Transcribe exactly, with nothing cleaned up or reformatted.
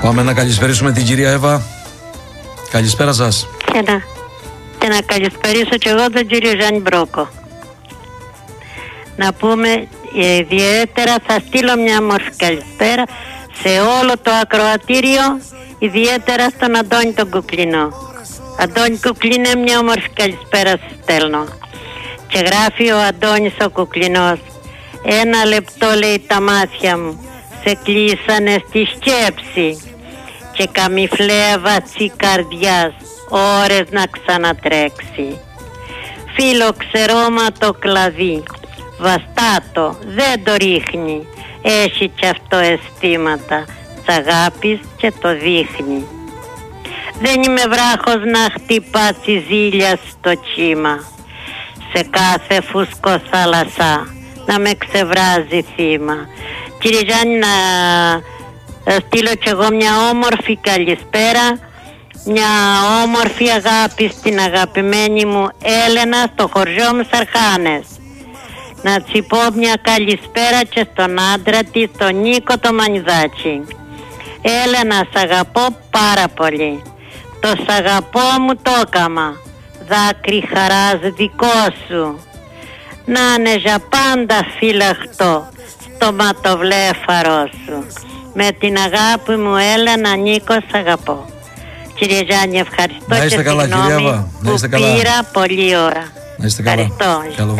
Πάμε να καλησπερίσουμε την κυρία Εύα. Καλησπέρα σας. Και να, και να καλησπερίσω και εγώ τον κύριο Γιάννη Μπρόκο. Να πούμε ιδιαίτερα, θα στείλω μια μορφή καλησπέρα σε όλο το ακροατήριο, ιδιαίτερα στον Αντώνη τον Κουκλινό. Αντώνη Κουκλινέ, μια όμορφη καλησπέρα σας στέλνω. Και γράφει ο Αντώνης ο Κουκλινός: ένα λεπτό, λέει, τα μάτια μου σε κλείσανε στη σκέψη και καμιφλέβα τσι καρδιάς ώρες να ξανατρέξει. Φίλο ξερώματο κλαδί, βαστάτο, δεν το ρίχνει, έχει κι αυτό αισθήματα της αγάπης και το δείχνει. Δεν είμαι βράχος να χτυπά τσιζίλια στο κύμα, σε κάθε φούσκο θάλασσα να με ξεβράζει θύμα. Κύριε Γιάννη, να στείλω κι εγώ μια όμορφη καλησπέρα, μια όμορφη αγάπη στην αγαπημένη μου Έλενα στο χωριό μου Σαρχάνες. Να τσι πω μια καλησπέρα και στον άντρα της, τον Νίκο το Μανιδάτσι. Έλενα, σ' αγαπώ πάρα πολύ. Το σ' αγαπώ μου το έκαμα, δάκρυ χαράς δικό σου. Να είναι για πάντα φυλαχτό στο ματοβλέφαρό σου. Με την αγάπη μου Έλενα, Νίκο, σ' αγαπώ. Κύριε Γιάννη, ευχαριστώ. Να είστε και καλά, συγγνώμη κυρία Εύα. Να είστε που καλά. πήρα πολλή ώρα. Να είστε καλά. Ευχαριστώ. Καλό